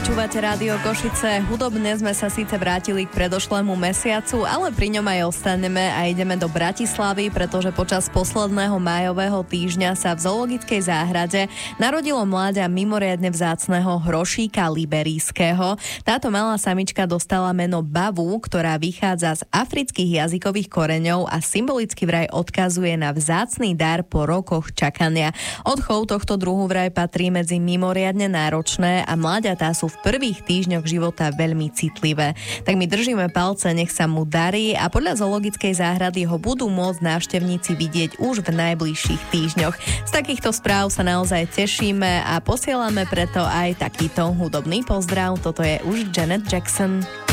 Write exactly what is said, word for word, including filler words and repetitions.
Počúvate Rádio Košice. Hudobne sme sa síce vrátili k predošlému mesiacu, ale pri ňom aj ostaneme a ideme do Bratislavy, pretože počas posledného májového týždňa sa v zoologickej záhrade narodilo mláďa mimoriadne vzácneho hrošíka liberijského. Táto malá samička dostala meno Bavu, ktorá vychádza z afrických jazykových koreňov a symbolicky vraj odkazuje na vzácny dar po rokoch čakania. Odchov tohto druhu vraj patrí medzi mimoriadne náročné a mláďatá sú v prvých týždňoch života veľmi citlivé. Tak my držíme palce, nech sa mu darí a podľa zoologickej záhrady ho budú môcť návštevníci vidieť už v najbližších týždňoch. Z takýchto správ sa naozaj tešíme a posielame preto aj takýto hudobný pozdrav. Toto je už Janet Jackson.